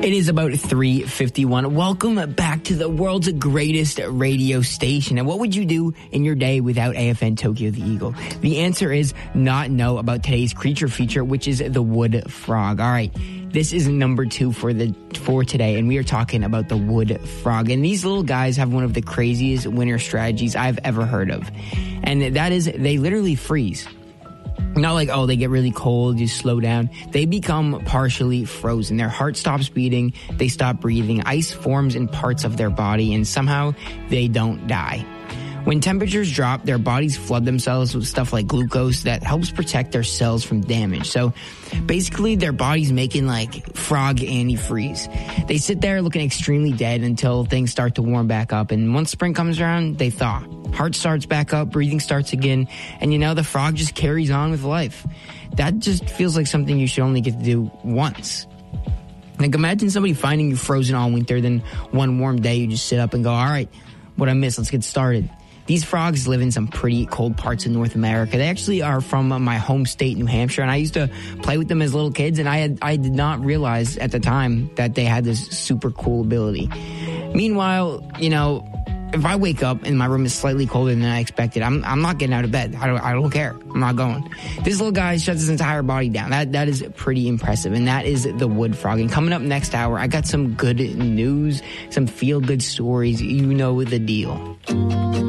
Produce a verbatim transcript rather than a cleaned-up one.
It is about three fifty-one. Welcome back to the world's greatest radio station. And what would you do in your day without A F N Tokyo the Eagle? The answer is not know about today's creature feature, which is the wood frog. All right. This is number two for the for today, and we are talking about the wood frog. And these little guys have one of the craziest winter strategies I've ever heard of. And that is they literally freeze. Not like, oh, they get really cold, you slow down. They become partially frozen. Their heart stops beating, they stop breathing, ice forms in parts of their body, and somehow they don't die. When temperatures drop, their bodies flood themselves with stuff like glucose that helps protect their cells from damage. So basically, their body's making like frog antifreeze. They sit there looking extremely dead until things start to warm back up. And once spring comes around, they thaw. Heart starts back up, breathing starts again, and you know, the frog just carries on with life. That just feels like something you should only get to do once. Like, imagine somebody finding you frozen all winter, then one warm day you just sit up and go, all right, what I missed, let's get started. These frogs live in some pretty cold parts of North America. They actually are from my home state, New Hampshire, and I used to play with them as little kids, and I had, I did not realize at the time that they had this super cool ability. Meanwhile, you know, if I wake up and my room is slightly colder than I expected, I'm I'm not getting out of bed. I don't I don't care. I'm not going. This little guy shuts his entire body down. That that is pretty impressive, and that is the wood frog. And coming up next hour, I got some good news, some feel good stories. You know the deal.